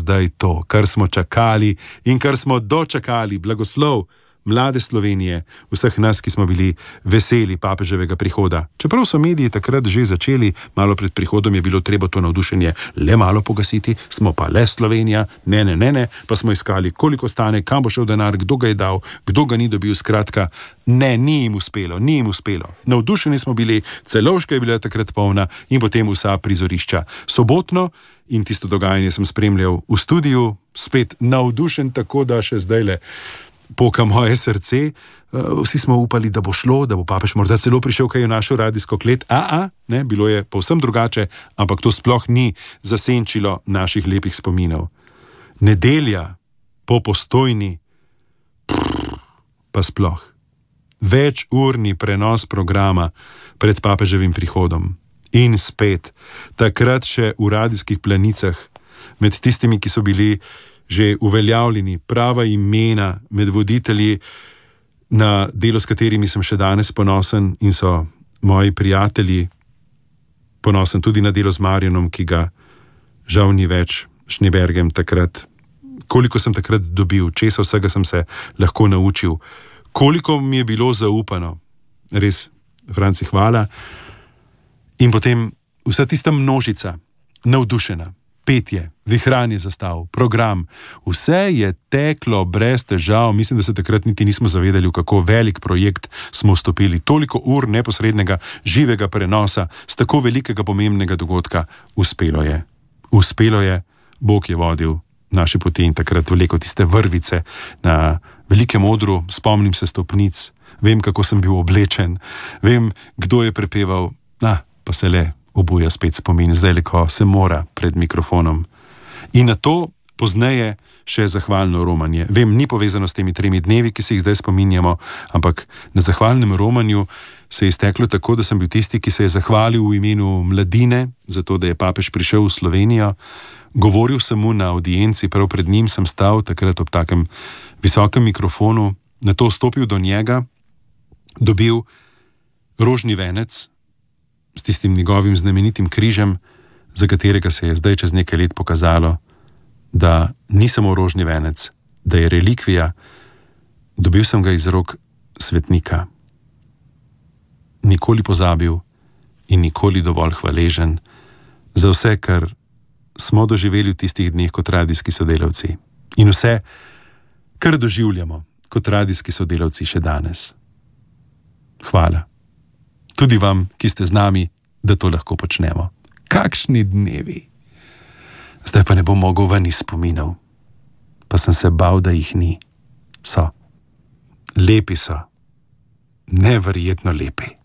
zdaj to, kar smo čakali in kar smo dočakali, blagoslov mlade Slovenije, vseh nas, ki smo bili veseli papeževega prihoda. Čeprav so mediji takrat že začeli, malo pred prihodom je bilo treba to navdušenje le malo pogasiti, smo pa le Slovenija, ne, pa smo iskali, koliko stane, kam bo šel denar, kdo ga je dal, kdo ga ni dobil, skratka, ne, ni jim uspelo. Navdušeni smo bili, Celovška je bila takrat polna in potem vsa prizorišča. Sobotno in tisto dogajanje sem spremljal v studiu, spet navdušen, tako da še zdajle poka moje srce. Vsi smo upali, da bo šlo, da bo papež morda celo prišel kaj v našo radijsko klet. Ne, bilo je povsem drugače, ampak to sploh ni zasenčilo naših lepih spominov. Nedelja po Postojni, pa sploh. Večurni prenos programa pred papeževim prihodom. In spet, takrat še v radijskih planicah, med tistimi, ki so bili že uveljavljeni, prava imena med voditelji, na delo, s katerimi sem še danes ponosen in so moji prijatelji, ponosen tudi na delo z Marjanom, ki ga žal ni več, Schneebergem takrat. Koliko sem takrat dobil, česa vsega sem se lahko naučil, koliko mi je bilo zaupano. Res, Franci, hvala. In potem vsa tista množica, navdušena, petje, vihranje zastav, program, vse je teklo brez težav. Mislim, da se takrat niti nismo zavedali, v kako velik projekt smo vstopili. Toliko ur neposrednega, živega prenosa, z tako velikega pomembnega dogodka. Uspelo je, Bog je vodil naše poti in takrat vleko tiste vrvice na velikem odru, spomnim se stopnic, vem, kako sem bil oblečen, vem, kdo je prepeval, pa se le obuja spet spomin, zdaj, ko se mora pred mikrofonom. In na to pozneje še zahvalno romanje. Vem, ni povezano s temi 3 dnevi, ki se jih zdaj spominjamo, ampak na zahvalnem romanju se je izteklo tako, da sem bil tisti, ki se je zahvalil v imenu mladine, zato da je papež prišel v Slovenijo. Govoril sem mu na audienci, prav pred njim sem stal, takrat ob takem visokem mikrofonu, na to stopil do njega, dobil rožni venec s tistim njegovim znamenitim križem, za katerega se je zdaj čez nekaj let pokazalo, da ni samo rožni venec, da je relikvija. Dobil sem ga iz rok svetnika. Nikoli pozabil in nikoli dovolj hvaležen za vse, kar smo doživeli v tistih dneh kot radijski sodelavci. In vse, kar doživljamo kot radijski sodelavci še danes. Hvala. Tudi vam, ki ste z nami, da to lahko počnemo. Kakšni dnevi! Zdaj pa ne bom mogel ven iz spominov. Pa sem se bal, da jih ni. So. Lepi so. Neverjetno lepi.